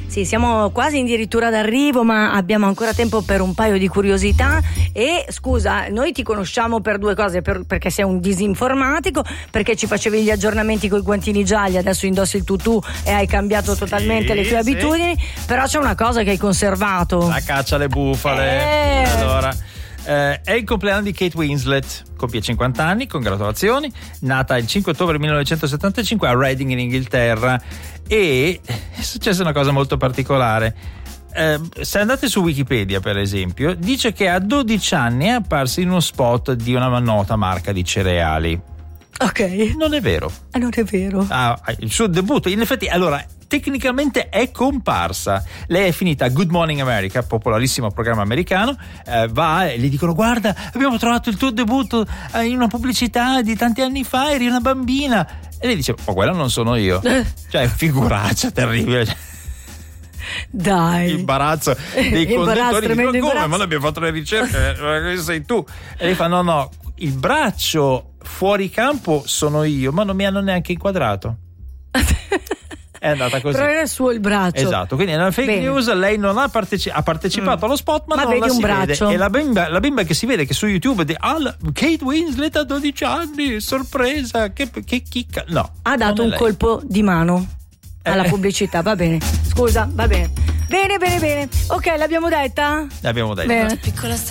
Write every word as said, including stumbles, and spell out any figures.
Sì, siamo quasi addirittura d'arrivo, ma abbiamo ancora tempo per un paio di curiosità. E scusa, noi ti conosciamo per due cose, per, perché sei un disinformatico, perché ci facevi gli aggiornamenti con i guantini gialli, adesso indossi il tutù e hai cambiato totalmente sì, le tue sì. abitudini, però c'è una cosa che hai conservato. La caccia alle bufale. Eh. Allora, eh, è il compleanno di Kate Winslet, compie cinquanta anni, congratulazioni, nata il cinque ottobre millenovecentosettantacinque a Reading in Inghilterra, e è successa una cosa molto particolare. Eh, se andate su Wikipedia, per esempio, dice che a dodici anni è apparsa in uno spot di una nota marca di cereali. Ok. Non è vero. Ah, non è vero. Ah, il suo debutto, in effetti, allora, tecnicamente è comparsa. Lei è finita a Good Morning America, popolarissimo programma americano, eh, va e gli dicono: guarda, abbiamo trovato il tuo debutto eh, in una pubblicità di tanti anni fa, eri una bambina. E lei dice: ma quella non sono io. Cioè, figuraccia terribile. Dai, imbarazzo dei conduttori, dicono: come? Imbarazzo. Ma noi abbiamo fatto le ricerche, ma sei tu? E lei fa: no no, il braccio fuori campo sono io, ma non mi hanno neanche inquadrato. È andata così. Però era suo il braccio. Esatto, quindi nella fake Bene. news lei non ha, parteci- ha partecipato mm. allo spot, ma, ma non vedi la un si braccio. vede. E la bimba, la bimba che si vede che su YouTube di ah, Kate Winslet a dodici anni, sorpresa, che, che chicca. No, ha dato un lei. colpo di mano alla eh. pubblicità, va bene. Scusa, va bene. Bene, bene, bene. Ok, l'abbiamo detta? L'abbiamo detta. Bene. Piccola